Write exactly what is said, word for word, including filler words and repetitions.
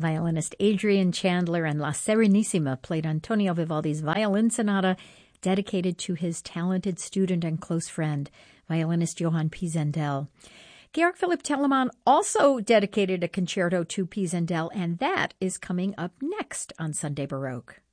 Violinist Adrian Chandler and La Serenissima played Antonio Vivaldi's violin sonata dedicated to his talented student and close friend, violinist Johann Pisendel. Georg Philipp Telemann also dedicated a concerto to Pisendel, and that is coming up next on Sunday Baroque.